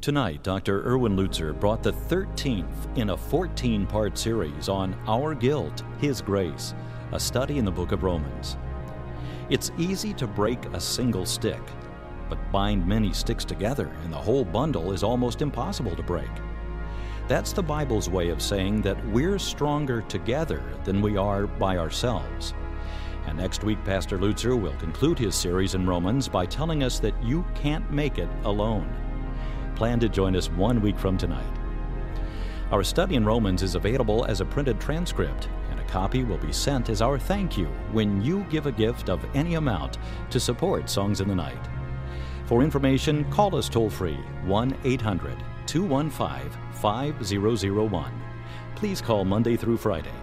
Tonight, Dr. Erwin Lutzer brought the 13th in a 14-part series on Our Guilt, His Grace, a study in the book of Romans. It's easy to break a single stick, but bind many sticks together and the whole bundle is almost impossible to break. That's the Bible's way of saying that we're stronger together than we are by ourselves. And next week, Pastor Lutzer will conclude his series in Romans by telling us that you can't make it alone. Plan to join us 1 week from tonight. Our study in Romans is available as a printed transcript, and a copy will be sent as our thank you when you give a gift of any amount to support Songs in the Night. For information, call us toll-free 1-800-215-5001. Please call Monday through Friday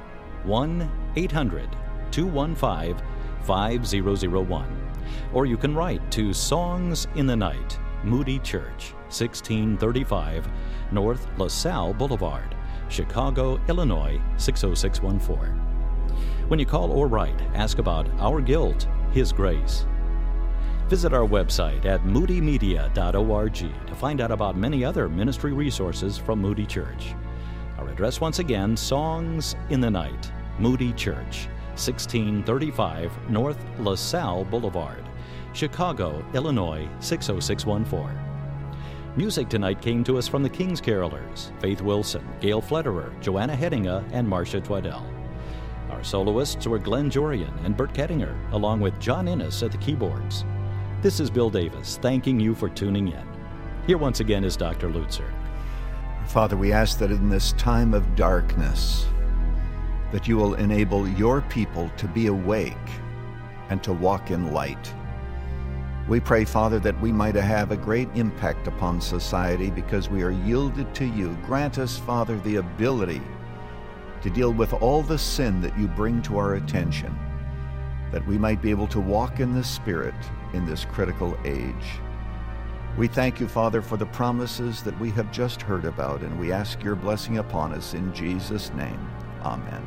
1-800-215-5001. Or you can write to Songs in the Night, Moody Church, 1635 North LaSalle Boulevard, Chicago, Illinois 60614. When you call or write, ask about Our Guilt, His Grace. Visit our website at moodymedia.org to find out about many other ministry resources from Moody Church. Our address once again, Songs in the Night, Moody Church, 1635 North LaSalle Boulevard, Chicago, Illinois 60614. Music tonight came to us from the King's Carolers, Faith Wilson, Gail Flederer, Joanna Hedinga, and Marcia Twaddell. Our soloists were Glenn Jorian and Bert Kettinger, along with John Innes at the keyboards. This is Bill Davis, thanking you for tuning in. Here once again is Dr. Lutzer. Father, we ask that in this time of darkness, that you will enable your people to be awake and to walk in light. We pray, Father, that we might have a great impact upon society because we are yielded to you. Grant us, Father, the ability to deal with all the sin that you bring to our attention, that we might be able to walk in the Spirit in this critical age. We thank you, Father, for the promises that we have just heard about, and we ask your blessing upon us in Jesus' name. Amen.